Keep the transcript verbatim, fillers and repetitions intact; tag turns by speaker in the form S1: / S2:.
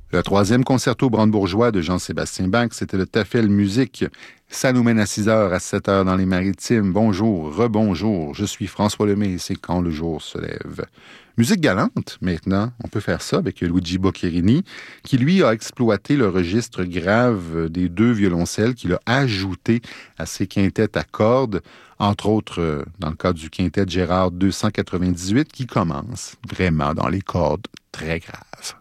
S1: Le troisième concerto brandebourgeois de Jean-Sébastien Bach, c'était le Tafel Musique. Ça nous mène à six heures, à sept heures dans les Maritimes. Bonjour, rebonjour, je suis François Lemay et c'est Quand le jour se lève. Musique galante, maintenant, on peut faire ça avec Luigi Boccherini, qui lui a exploité le registre grave des deux violoncelles qu'il a ajouté à ses quintettes à cordes, entre autres dans le cadre du quintet Gérard deux cent quatre-vingt-dix-huit, qui commence vraiment dans les cordes très graves.